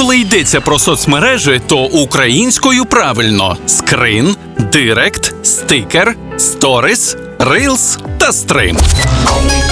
Коли йдеться про соцмережі, то українською правильно – скрин, директ, стикер, сторіс, рилс та стрим.